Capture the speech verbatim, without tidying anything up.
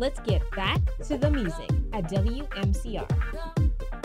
Let's get back to the music at W M C R.